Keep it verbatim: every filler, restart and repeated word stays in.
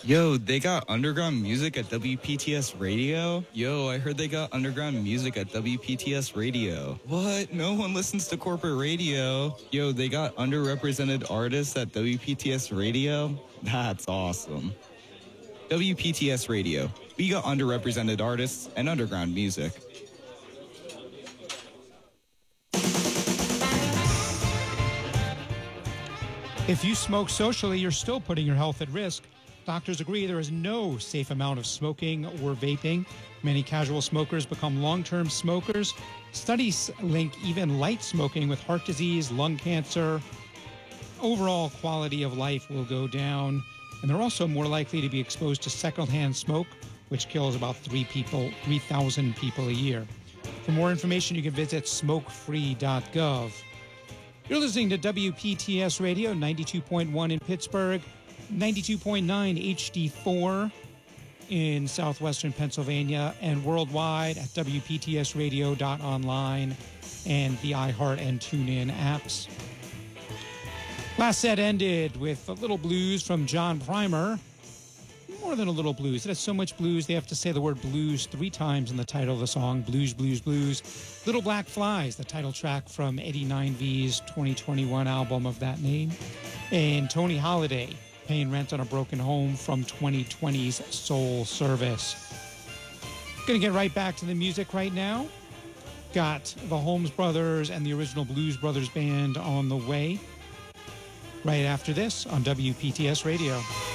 Yo, they got underground music at W P T S Radio? Yo, I heard they got underground music at W P T S Radio. What? No one listens to corporate radio. Yo, they got underrepresented artists at W P T S Radio? That's awesome. W P T S Radio. We got underrepresented artists and underground music. If you smoke socially, you're still putting your health at risk. Doctors agree there is no safe amount of smoking or vaping. Many casual smokers become long-term smokers. Studies link even light smoking with heart disease, lung cancer. Overall quality of life will go down. And they're also more likely to be exposed to secondhand smoke, which kills about three people, three thousand people a year. For more information, you can visit smoke free dot gov. You're listening to W P T S Radio, ninety-two point one in Pittsburgh, ninety-two point nine H D four in southwestern Pennsylvania, and worldwide at W P T S radio dot online and the iHeart and TuneIn apps. Last set ended with a little blues from John Primer. More than a little blues. It has so much blues, they have to say the word blues three times in the title of the song. Blues, blues, blues. Little Black Flies, the title track from Eddie nine V's twenty twenty-one album of that name. And Tony Holiday, Paying Rent on a Broken Home from twenty twenty's Soul Service. Gonna get right back to the music right now. Got the Holmes Brothers and the original Blues Brothers Band on the way. Right after this on W P T S Radio.